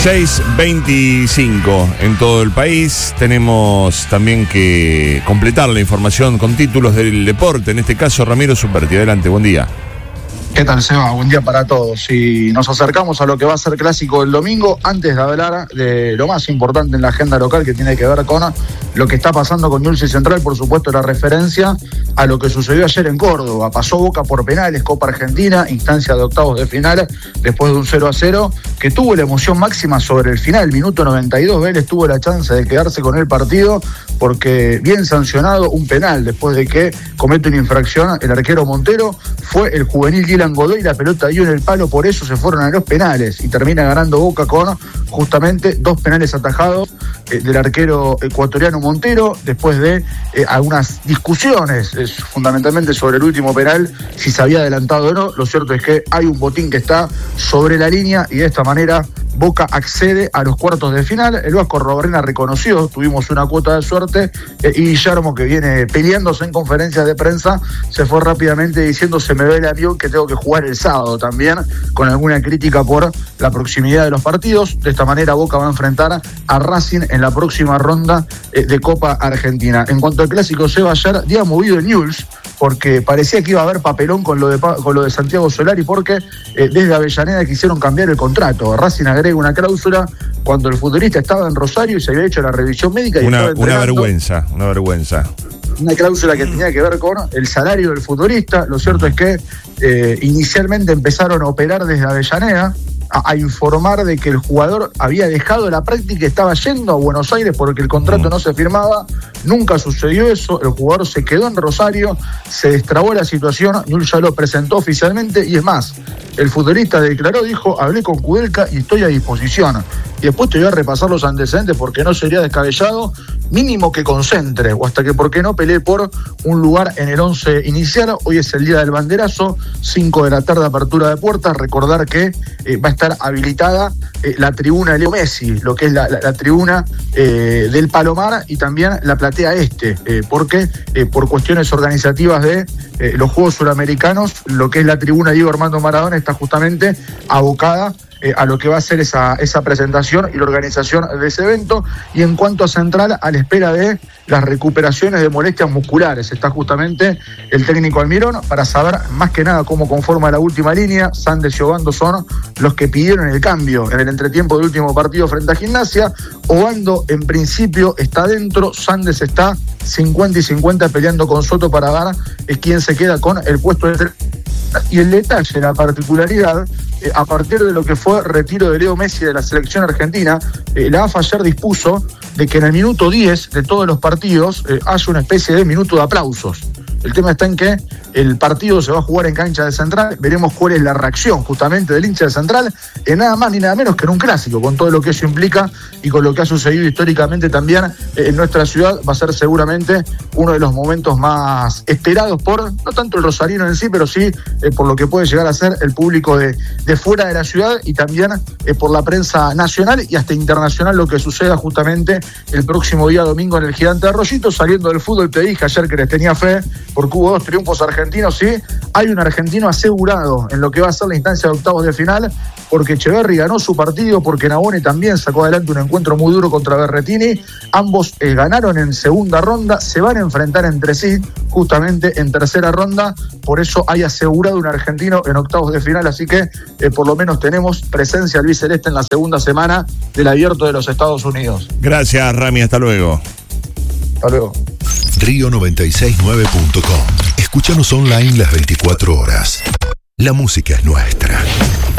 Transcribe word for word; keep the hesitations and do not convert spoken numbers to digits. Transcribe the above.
seis veinticinco en todo el país. Tenemos también que completar la información con títulos del deporte. En este caso, Ramiro Superti. Adelante, buen día. ¿Qué tal, Seba? Buen día para todos. Y nos acercamos a lo que va a ser clásico el domingo, antes de hablar de lo más importante en la agenda local, que tiene que ver con lo que está pasando con Newell's y Central. Por supuesto, la referencia a lo que sucedió ayer en Córdoba. Pasó Boca por penales, Copa Argentina, instancia de octavos de final, después de un cero a cero, que tuvo la emoción máxima sobre el final. Minuto noventa y dos, Vélez tuvo la chance de quedarse con el partido, porque bien sancionado un penal, después de que comete una infracción el arquero Montero. Fue el juvenil Dylan Godoy, la pelota dio en el palo, por eso se fueron a los penales y termina ganando Boca con justamente dos penales atajados eh, del arquero ecuatoriano Montero, después de eh, algunas discusiones eh, fundamentalmente sobre el último penal, si se había adelantado o no. Lo cierto es que hay un botín que está sobre la línea y de esta manera Boca accede a los cuartos de final. El Vasco Robarrena reconoció, tuvimos una cuota de suerte, eh, y Guillermo, que viene peleándose en conferencias de prensa, se fue rápidamente diciendo: se me ve el avión que tengo que jugar el sábado también, con alguna crítica por la proximidad de los partidos. De esta manera Boca va a enfrentar a Racing en la próxima ronda eh, de Copa Argentina. En cuanto al clásico, Seba, ayer día movido en Newell's, porque parecía que iba a haber papelón con lo de, con lo de Santiago Solari, porque eh, desde Avellaneda quisieron cambiar el contrato. Racing agrega una cláusula cuando el futbolista estaba en Rosario y se había hecho la revisión médica. Y una, una vergüenza, una vergüenza. Una cláusula que tenía que ver con el salario del futbolista. Lo cierto es que eh, inicialmente empezaron a operar desde Avellaneda, a, a informar de que el jugador había dejado la práctica y estaba yendo a Buenos Aires porque el contrato no se firmaba. Nunca sucedió eso, el jugador se quedó en Rosario, se destrabó la situación, Newell's ya lo presentó oficialmente, y es más, el futbolista declaró, dijo: hablé con Kudelka y estoy a disposición. Y después te voy a repasar los antecedentes, porque no sería descabellado mínimo que concentre, o hasta que, ¿por qué no?, peleé por un lugar en el once inicial. Hoy es el día del banderazo, cinco de la tarde, apertura de puertas. Recordar que eh, va a estar habilitada eh, la tribuna de Leo Messi, lo que es la, la, la tribuna eh, del Palomar, y también la platea este, eh, porque eh, por cuestiones organizativas de eh, los Juegos Suramericanos, lo que es la tribuna Diego Armando Maradona está justamente abocada Eh, a lo que va a ser esa, esa presentación y la organización de ese evento. Y en cuanto a Central, a la espera de las recuperaciones de molestias musculares, está justamente el técnico Almirón para saber más que nada cómo conforma la última línea. Sandes y Obando son los que pidieron el cambio en el entretiempo del último partido frente a Gimnasia. Obando en principio está dentro, Sandes está cincuenta y cincuenta peleando con Soto para dar eh, quién se queda con el puesto de... Y el detalle, la particularidad, eh, a partir de lo que fue retiro de Leo Messi de la selección argentina, eh, la AFA ayer dispuso de que en el minuto diez de todos los partidos eh, haya una especie de minuto de aplausos. El tema está en que el partido se va a jugar en cancha de Central. Veremos cuál es la reacción justamente del hincha de Central, en nada más ni nada menos que en un clásico, con todo lo que eso implica y con lo que ha sucedido históricamente también en nuestra ciudad. Va a ser seguramente uno de los momentos más esperados por, no tanto el rosarino en sí, pero sí eh, por lo que puede llegar a ser el público de, de fuera de la ciudad, y también eh, por la prensa nacional y hasta internacional, lo que suceda justamente el próximo día domingo en el Gigante de Arroyito. Saliendo del fútbol, te dije ayer que les tenía fe, porque hubo dos triunfos argentinos. Sí, hay un argentino asegurado en lo que va a ser la instancia de octavos de final, porque Echeverri ganó su partido, porque Nabone también sacó adelante un encuentro muy duro contra Berretini. Ambos eh, ganaron en segunda ronda, se van a enfrentar entre sí justamente en tercera ronda, por eso hay asegurado un argentino en octavos de final. Así que eh, por lo menos tenemos presencia albiceleste en la segunda semana del Abierto de los Estados Unidos. Gracias, Rami, hasta luego. Hasta luego. Río noventa y seis nueve punto com. Escúchanos online las veinticuatro horas. La música es nuestra.